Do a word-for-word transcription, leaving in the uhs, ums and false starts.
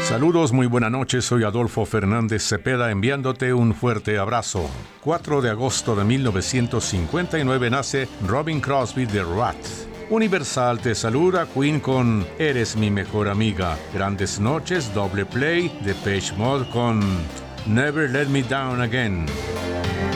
Saludos, muy buena noche, soy Adolfo Fernández Cepeda enviándote un fuerte abrazo. cuatro de agosto de mil novecientos cincuenta y nueve nace Robin Crosby de Rat. Universal te saluda, Queen con Eres mi mejor amiga. Grandes noches, doble play, Depeche Mode con Never Let Me Down Again.